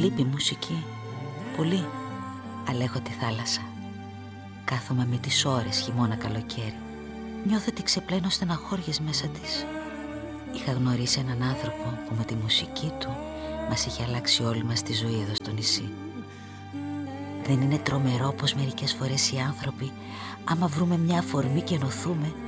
λείπει μουσική. Πολύ. Αλλά έχω τη θάλασσα. Κάθομαι με τις ώρες χειμώνα καλοκαίρι. Νιώθω ότι ξεπλένω στεναχώριες μέσα της. Είχα γνωρίσει έναν άνθρωπο που με τη μουσική του μας είχε αλλάξει όλη μας τη ζωή εδώ στο νησί. Δεν είναι τρομερό πως μερικές φορές οι άνθρωποι, άμα βρούμε μια αφορμή και ενωθούμε,